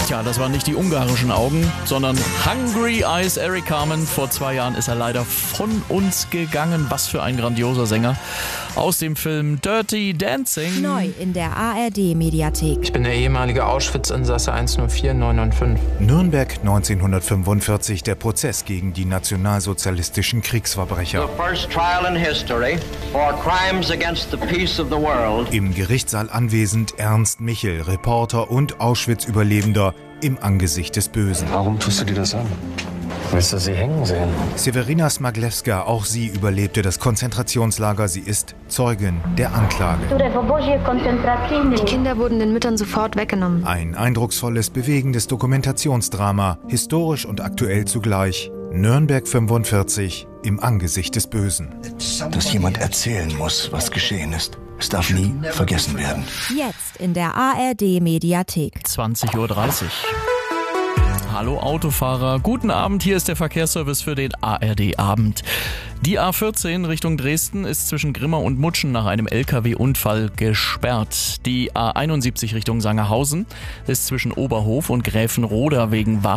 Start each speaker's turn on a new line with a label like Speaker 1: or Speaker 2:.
Speaker 1: Tja, das waren nicht die ungarischen Augen, sondern Hungry Eyes. Eric Carmen. Vor 2 Jahren ist er leider von uns gegangen. Was für ein grandioser Sänger. Aus dem Film Dirty Dancing.
Speaker 2: Neu in der ARD-Mediathek.
Speaker 3: Ich bin der ehemalige Auschwitz-Insasse 104995.
Speaker 4: Nürnberg 1945, der Prozess gegen die nationalsozialistischen Kriegsverbrecher.
Speaker 5: The first trial in history for crimes against the peace of the world.
Speaker 4: Im Gerichtssaal anwesend Ernst Michel, Reporter und Auschwitz-Überlebender im Angesicht des Bösen.
Speaker 6: Warum tust du dir das an? Willst du sie hängen sehen?
Speaker 4: Severina Smaglewska, auch sie überlebte das Konzentrationslager. Sie ist Zeugin der Anklage.
Speaker 7: Die Kinder wurden den Müttern sofort weggenommen.
Speaker 4: Ein eindrucksvolles, bewegendes Dokumentationsdrama, historisch und aktuell zugleich. Nürnberg 45 im Angesicht des Bösen.
Speaker 8: Dass jemand erzählen muss, was geschehen ist. Es darf nie vergessen werden.
Speaker 2: Jetzt in der ARD-Mediathek.
Speaker 1: 20:30 Uhr. Hallo Autofahrer, guten Abend, hier ist der Verkehrsservice für den ARD-Abend. Die A14 Richtung Dresden ist zwischen Grimma und Mutschen nach einem LKW-Unfall gesperrt. Die A71 Richtung Sangerhausen ist zwischen Oberhof und Gräfenroda wegen